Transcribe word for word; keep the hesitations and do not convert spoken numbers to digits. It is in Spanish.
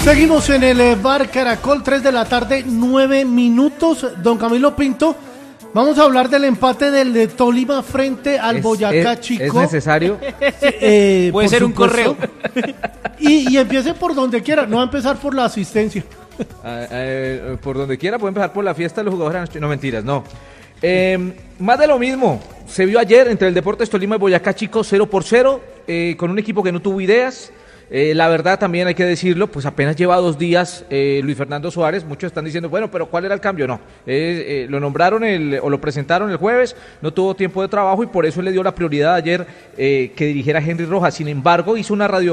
Seguimos en el eh, bar Caracol, tres de la tarde, nueve minutos. Don Camilo Pinto, vamos a hablar del empate del de Tolima frente al es, Boyacá es, Chico. ¿Es necesario? Eh, Puede ser un correo. y, y empiece por donde quiera, no va a empezar por la asistencia. Uh, uh, por donde quiera, puede empezar por la fiesta de los jugadores. No, mentiras, no. Eh, más de lo mismo, se vio ayer entre el Deportes Tolima y Boyacá Chico cero por cero, eh, con un equipo que no tuvo ideas. Eh, la verdad también hay que decirlo, pues apenas lleva dos días eh, Luis Fernando Suárez. Muchos están diciendo, bueno, pero ¿cuál era el cambio? No, eh, eh, lo nombraron el, o lo presentaron el jueves, no tuvo tiempo de trabajo y por eso le dio la prioridad ayer eh, que dirigiera Henry Rojas. Sin embargo, hizo una radio